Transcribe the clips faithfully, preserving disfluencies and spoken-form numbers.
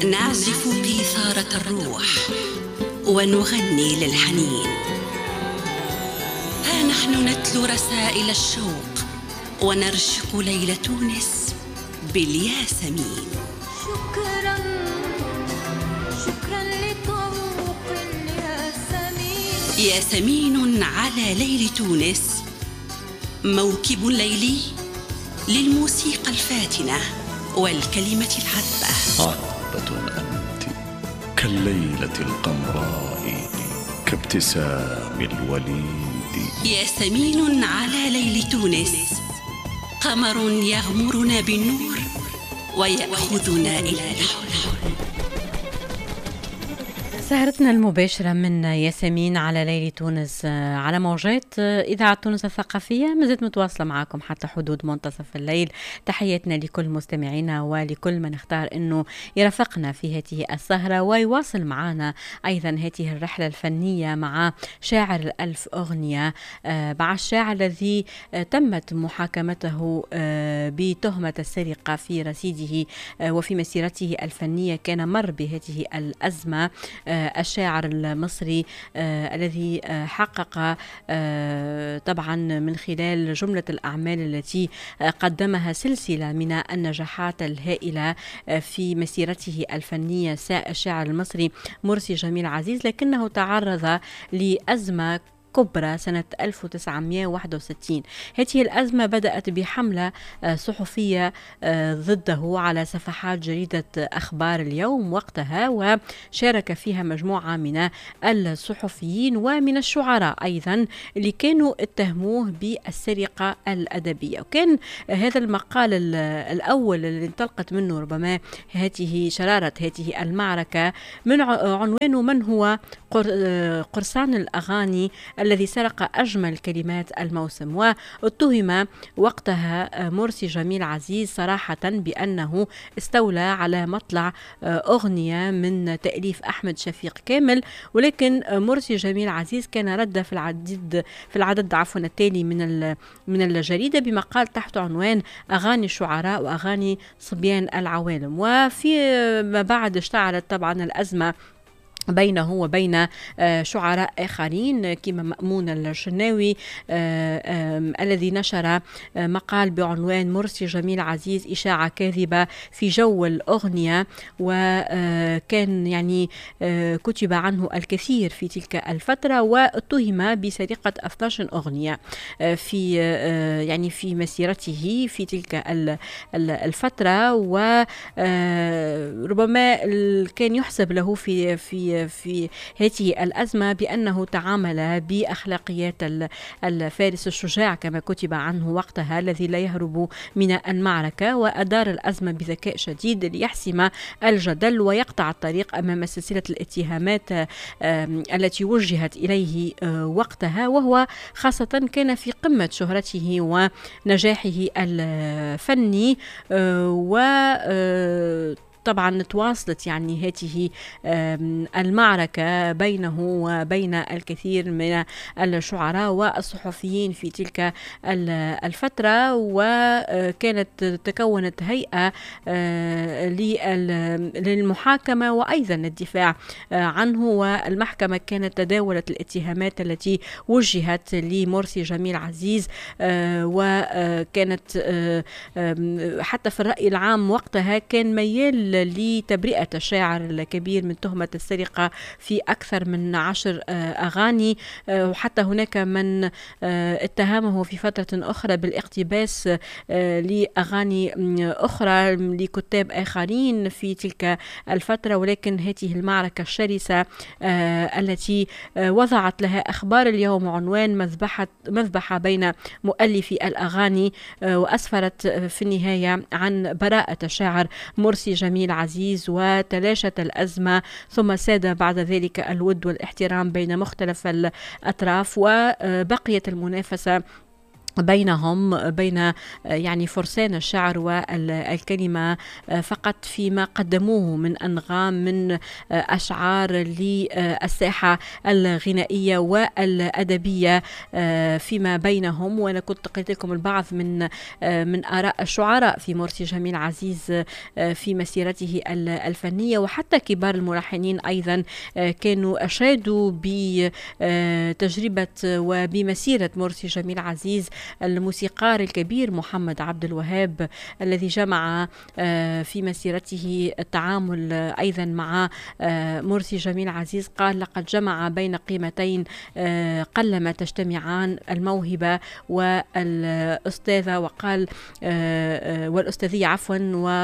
نعزف قيثارة الروح ونغني للحنين. ها نحن نتلو رسائل الشوق ونرشق ليل تونس بالياسمين. شكرا شكرا لطروق الياسمين. ياسمين على ليل تونس، موكب ليلي للموسيقى الفاتنة والكلمة العذبة. عذبة أنت كالليلة القمراء كابتسام الوليد. ياسمين على ليل تونس، قمر يغمرنا بالنور ويأخذنا إلى الحلم. سهرتنا المباشرة من ياسمين على ليل تونس على موجات إذاعة تونس الثقافية ما زلت متواصلة معكم حتى حدود منتصف الليل. تحياتنا لكل مستمعينا ولكل من اختار أنه يرافقنا في هذه السهرة ويواصل معنا أيضا هذه الرحلة الفنية مع شاعر الألف أغنية، مع الشاعر الذي تمت محاكمته بتهمة السرقة في رصيده وفي مسيرته الفنية. كان مر بهذه الأزمة الشاعر المصري آه الذي آه حقق آه طبعا من خلال جملة الأعمال التي آه قدمها سلسلة من النجاحات الهائلة آه في مسيرته الفنية الشاعر المصري مرسي جميل عزيز، لكنه تعرض لأزمة كبرى سنة ألف وتسعمائة وواحد وستين. هذه الأزمة بدأت بحملة صحفية ضده على صفحات جريدة أخبار اليوم وقتها، وشارك فيها مجموعة من الصحفيين ومن الشعراء أيضا اللي كانوا اتهموه بالسرقة الأدبية. وكان هذا المقال الأول اللي انطلقت منه ربما هذه شرارة هذه المعركة من عنوانه من هو قرصان الأغاني الذي سرق أجمل كلمات الموسم. واتهم وقتها مرسي جميل عزيز صراحة بأنه استولى على مطلع أغنية من تأليف أحمد شفيق كامل، ولكن مرسي جميل عزيز كان رد في العديد في العدد عفوا التالي من من الجريدة بمقال تحت عنوان أغاني الشعراء وأغاني صبيان العوالم. وفي ما بعد اشتعلت طبعا الأزمة بينه وبين شعراء آخرين كما مأمون الشناوي الذي نشر مقال بعنوان مرسي جميل عزيز إشاعة كاذبة في جو الأغنية، وكان يعني كتب عنه الكثير في تلك الفترة، واتهم بسرقة اثنتي عشرة أغنية في يعني في مسيرته في تلك الفترة. وربما كان يحسب له في في في هذه الأزمة بأنه تعامل بأخلاقيات الفارس الشجاع كما كتب عنه وقتها الذي لا يهرب من المعركة، وأدار الأزمة بذكاء شديد ليحسم الجدل ويقطع الطريق أمام سلسلة الاتهامات التي وجهت إليه وقتها، وهو خاصة كان في قمة شهرته ونجاحه الفني. و طبعا تواصلت يعني هذه المعركة بينه وبين الكثير من الشعراء والصحفيين في تلك الفترة، وكانت تكونت هيئة للمحاكمة وأيضا الدفاع عنه، والمحكمة كانت تداولت الاتهامات التي وجهت لمرسي جميل عزيز، وكانت حتى في الرأي العام وقتها كان ميال لتبرئة الشاعر الكبير من تهمة السرقة في أكثر من عشر أغاني، وحتى هناك من اتهمه في فترة أخرى بالاقتباس لأغاني أخرى لكتاب آخرين في تلك الفترة. ولكن هذه المعركة الشرسة التي وضعت لها أخبار اليوم عنوان مذبحة مذبحة بين مؤلفي الأغاني، وأسفرت في النهاية عن براءة الشاعر مرسي جميل عزيز، وتلاشت الأزمة ثم ساد بعد ذلك الود والاحترام بين مختلف الأطراف، وبقيت المنافسة بينهم بين يعني فرسان الشعر والكلمة فقط فيما قدموه من أنغام من أشعار للساحة الغنائية والأدبية فيما بينهم. وأنا كنت قلت لكم البعض من من آراء الشعراء في مرسي جميل عزيز في مسيرته الفنية، وحتى كبار الملحنين أيضا كانوا أشادوا بتجربة وبمسيرة مرسي جميل عزيز. الموسيقار الكبير محمد عبد الوهاب الذي جمع في مسيرته التعامل أيضا مع مرسي جميل عزيز قال: لقد جمع بين قيمتين قلما تجتمعان، الموهبة والأستاذة، وقال والأستاذية عفوا.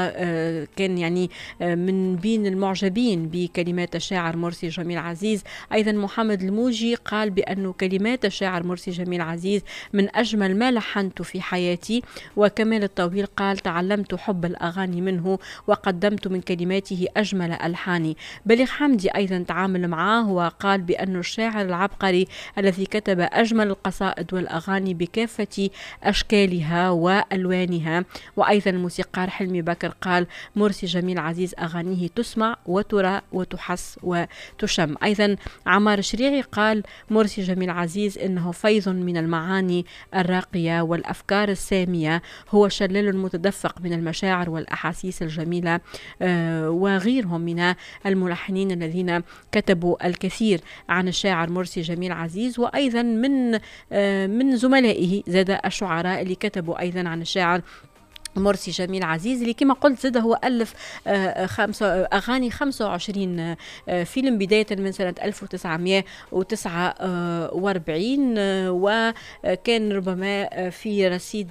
وكان يعني من بين المعجبين بكلمات الشاعر مرسي جميل عزيز. أيضا محمد الموجي قال بأن كلمات الشاعر مرسي جميل عزيز من أجمل ما لحنت في حياتي. وكمال الطويل قال: تعلمت حب الأغاني منه وقدمت من كلماته أجمل ألحاني. بليغ حمدي أيضا تعامل معه وقال بأن الشاعر العبقري الذي كتب أجمل القصائد والأغاني بكافة أشكالها وألوانها. وأيضا الموسيقار حلمي بكر قال: مرسي جميل عزيز أغانيه تسمع وترى وتحس وتشم. أيضا عمار الشريعي قال: مرسي جميل عزيز إنه فيض من المعاني الراقية والأفكار السامية، هو شلال متدفق من المشاعر والأحاسيس الجميلة. آه وغيرهم من الملحنين الذين كتبوا الكثير عن الشاعر مرسي جميل عزيز. وأيضا من آه من زملائه زاد الشعراء اللي كتبوا أيضا عن الشاعر مرسي جميل عزيز، اللي كما قلت زاد هو ألف آه خمسة أغاني خمسة وعشرين آه فيلم بداية من سنة ألف وتسعمائة وتسعة وأربعين. آه وكان ربما في رصيد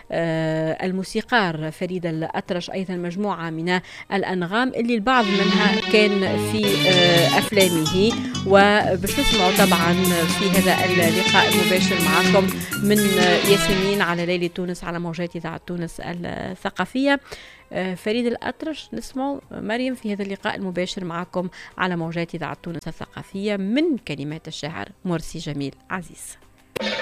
آه الموسيقار فريد الأطرش أيضا مجموعة من الأنغام اللي البعض منها كان في آه أفلامه. وباش نسمعوا طبعا في هذا اللقاء المباشر معكم من ياسمين على ليلة تونس على موجات إذاعة تونس الثقافية فريد الأطرش. نسمع مريم في هذا اللقاء المباشر معكم على موجات إذاعة تونس الثقافية من كلمات الشاعر مرسي جميل عزيز.